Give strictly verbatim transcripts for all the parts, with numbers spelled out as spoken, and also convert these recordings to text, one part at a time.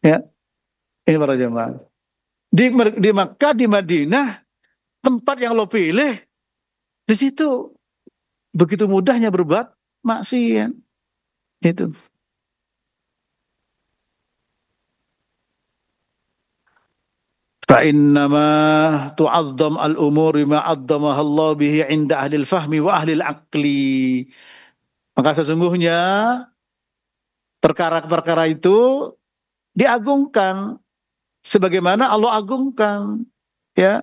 Ya, ini para jemaah. Di, di Makkah, di Madinah, tempat yang lo pilih, di situ begitu mudahnya berbuat maksiat. Itu. Fa innama tu'azzam al-umur bima 'azzamaha Allah bihi 'inda ahli al-fahmi wa ahli al-aqli. Maka sesungguhnya perkara-perkara itu diagungkan sebagaimana Allah agungkan, ya.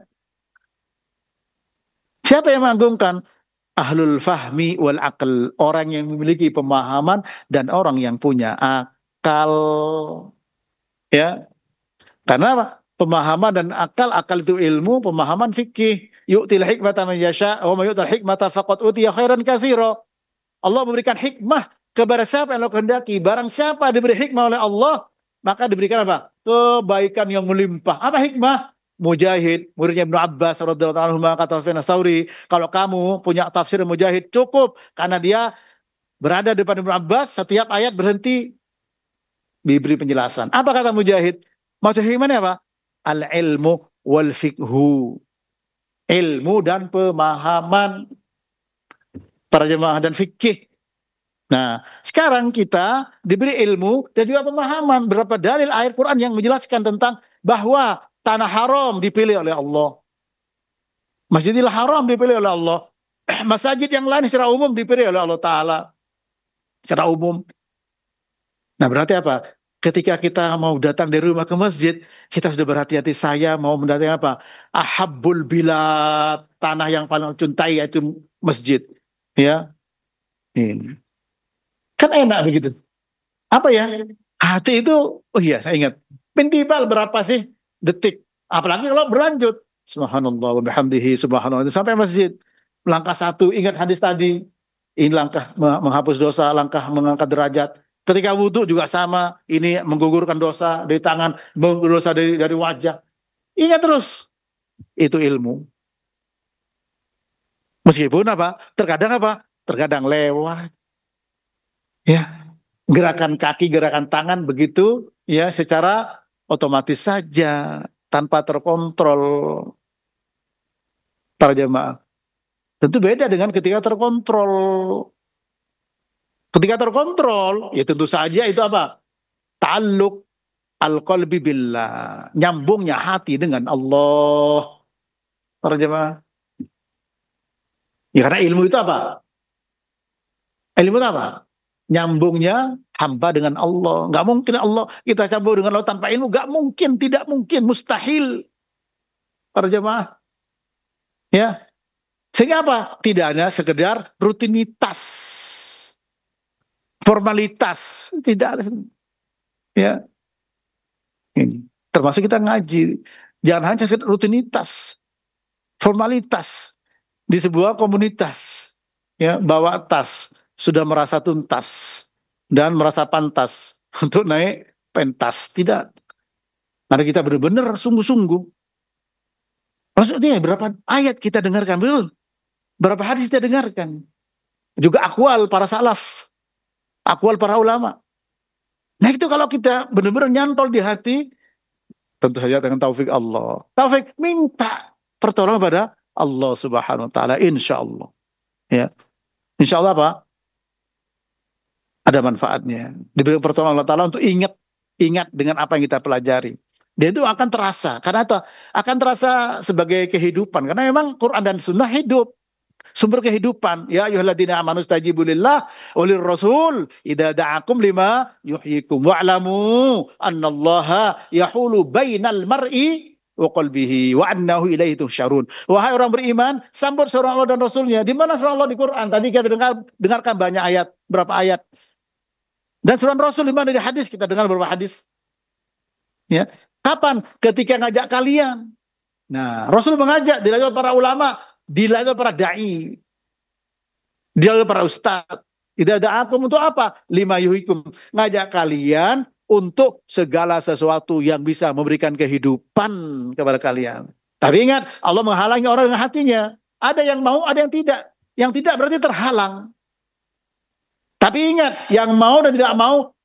Siapa yang mengagungkan? Ahlul fahmi wal aql, orang yang memiliki pemahaman dan orang yang punya akal, ya. Karena apa? Pemahaman dan akal, akal itu ilmu, pemahaman fikih. Yu'til hikmata man yasha wa may yu'tal hikmata faqad utiya khairan katsira. Allah memberikan hikmah kepada siapa yang Allah kehendaki. Barang siapa diberi hikmah oleh Allah, maka diberikan apa? Kebaikan yang melimpah. Apa hikmah? Mujahid, muridnya Ibnu Abbas radhiyallahu anhu, kata Sufyan Ats-Tsauri, kalau kamu punya tafsir Mujahid cukup, karena dia berada di depan Ibnu Abbas, setiap ayat berhenti diberi penjelasan. Apa kata Mujahid? Maksud hikmahnya apa? Al-ilmu wal fiqhu. Ilmu dan pemahaman para jemaah dan fikih. Nah, sekarang kita diberi ilmu dan juga pemahaman. Berapa dalil ayat Quran yang menjelaskan tentang bahwa tanah haram dipilih oleh Allah. Masjidil Haram dipilih oleh Allah. Masjid yang lain secara umum dipilih oleh Allah Ta'ala. Secara umum. Nah, berarti apa? Ketika kita mau datang dari rumah ke masjid, kita sudah berhati-hati, saya mau mendatangi apa? Ahabbul bilad, tanah yang paling cintai yaitu masjid. Ya. Ini. Kan enak begitu. Apa ya? Hati itu, oh iya saya ingat. Pintibal berapa sih detik? Apalagi kalau berlanjut. Subhanallah wa bihamdihi subhanallah. Sampai masjid. Langkah satu, ingat hadis tadi. Ini langkah menghapus dosa, langkah mengangkat derajat. Ketika wudhu juga sama. Ini menggugurkan dosa dari tangan, menggugurkan dosa dari, dari wajah. Ingat terus. Itu ilmu. Meskipun apa? Terkadang apa? Terkadang lewat. Ya. Gerakan kaki, gerakan tangan begitu ya secara otomatis saja tanpa terkontrol para jemaah. Tentu beda dengan ketika terkontrol. Ketika terkontrol, ya tentu saja itu apa? Ta'alluq al-qalbi billah, nyambungnya hati dengan Allah. Para jemaah. Ya karena ilmu itu apa? Ilmu itu apa? Nyambungnya hamba dengan Allah. Nggak mungkin Allah kita sambung dengan Allah tanpa ilmu. Nggak mungkin, tidak mungkin, mustahil. Para jemaah. Ya. Sehingga apa? Tidak hanya sekedar rutinitas. Formalitas. Tidak ada. Ya. Ini. Termasuk kita ngaji. Jangan hanya sekedar rutinitas. Formalitas. Di sebuah komunitas. Ya, bawa tas. Sudah merasa tuntas dan merasa pantas untuk naik pentas. Tidak. Mari kita benar-benar sungguh-sungguh. Maksudnya berapa ayat kita dengarkan, betul? Berapa hadis kita dengarkan? Juga akwal para salaf, akwal para ulama. Nah itu kalau kita benar-benar nyantol di hati, tentu saja dengan taufik Allah. Taufik minta pertolongan pada Allah Subhanahu Wa Taala, insya Allah. Ya, insya Allah apa? Ada manfaatnya. Diberi pertolongan Allah Ta'ala untuk ingat ingat dengan apa yang kita pelajari. Dan itu akan terasa. Karena itu akan terasa sebagai kehidupan. Karena memang Quran dan Sunnah hidup. Sumber kehidupan. Ya ayyuhalladzina amanu stajibu lillah walir rasul idza da'akum lima yuhyikum wa'lamu annallaha yahulu bainal mar'i wa qalbihi wa annahu ilaihi tuhsyarun. Wahai orang beriman, sambut seorang Allah dan Rasulnya. Di mana surah Allah di Quran? Tadi kita dengar, dengarkan banyak ayat. Berapa ayat? Dan surah Rasul di mana di hadis kita dengar beberapa hadis. Ya, kapan? Ketika ngajak kalian. Nah, Rasul mengajak dilakukan para ulama, dilakukan para dai, dilakukan para ustaz. Tidak ada akum untuk apa? Lima yuhikum, ngajak kalian untuk segala sesuatu yang bisa memberikan kehidupan kepada kalian. Tapi ingat, Allah menghalangi orang dengan hatinya. Ada yang mau, ada yang tidak. Yang tidak berarti terhalang. Tapi ingat, yang mau dan tidak mau